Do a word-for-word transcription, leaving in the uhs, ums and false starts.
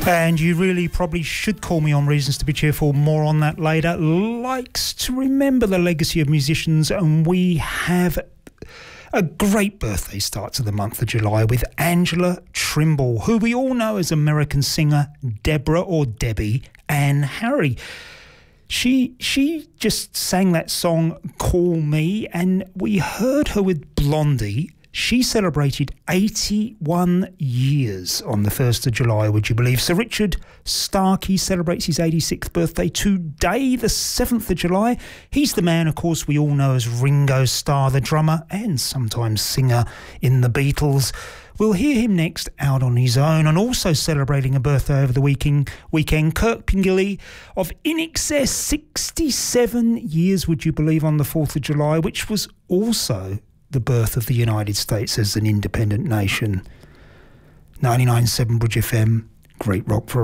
And you really probably should call me on Reasons to be Cheerful. More on that later. Likes to remember the legacy of musicians, and we have a great birthday start to the month of July with Angela Trimble, who we all know as American singer Deborah or Debbie Ann Harry. She she just sang that song Call Me, and we heard her with Blondie. She celebrated eighty-one years on the first of July, would you believe? Sir Richard Starkey celebrates his eighty-sixth birthday today, the seventh of July. He's the man, of course, we all know as Ringo Starr, the drummer and sometimes singer in the Beatles. We'll hear him next out on his own, and also celebrating a birthday over the weekend, weekend Kirk Pengilly of in excess sixty-seven years, would you believe, on the fourth of July, which was also the birth of the United States as an independent nation. ninety-nine point seven Bridge F M, great rock for